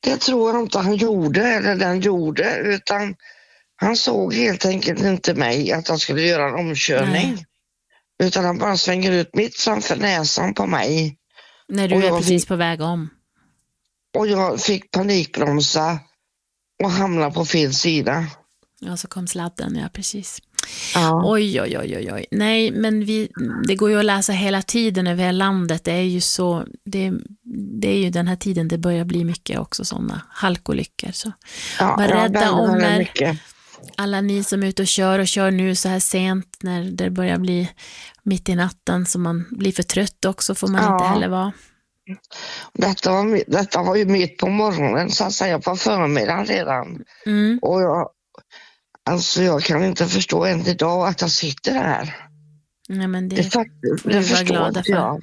Det tror jag inte han gjorde eller den gjorde, utan han såg helt enkelt inte mig att jag skulle göra en omkörning. Nej. Utan han bara svänger ut mitt framför näsan på mig. När du är precis på väg om. Och jag fick panikbromsa och hamna på fel sida. Ja, så kom sladden, ja precis. Ja. Oj. Nej, men det går ju att läsa hela tiden över hela landet. Det är ju så, det är ju den här tiden det börjar bli mycket också sådana halkolyckor. Så var rädda om er. Alla ni som är ute och kör nu så här sent när det börjar bli mitt i natten så man blir för trött också får man inte heller vara. Detta var ju mitt på morgonen så att säga på förmiddagen redan. Och jag kan inte förstå än idag att jag sitter här. Nej, men det förstår glada för. Jag.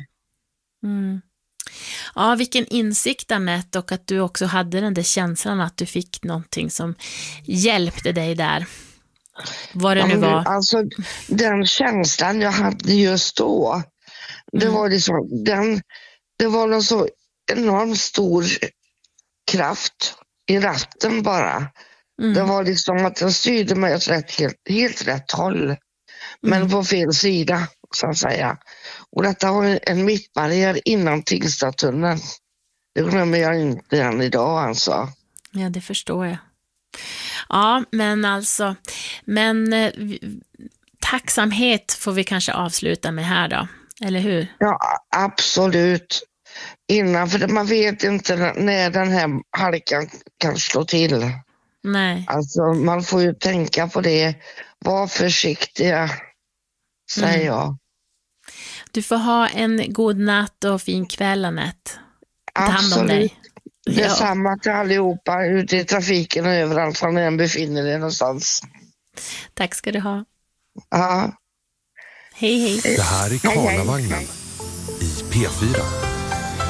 Ja, vilken insikt Annette, och att du också hade den där känslan att du fick någonting som hjälpte dig där. Vad det nu var. Alltså den känslan jag hade just då, det var liksom det var en så enormt stor kraft i ratten bara. Det var liksom att jag styrde mig åt helt rätt håll. Men på fel sida så att säga. Och detta var en mittbarriär innan Tingstadtunneln. Det glömmer jag inte än idag alltså. Ja, det förstår jag. Ja, men tacksamhet får vi kanske avsluta med här då, eller hur? Ja, absolut. För man vet inte när den här halkan kan slå till. Nej. Alltså man får ju tänka på det. Var försiktiga, säger jag. Du får ha en god natt och fin kväll, Annette. Ta hand om dig. Detsamma till allihopa ute i trafiken och överallt som den befinner er någonstans. Tack ska du ha. Ja. Hej. Det här är Karlavagnen i P4.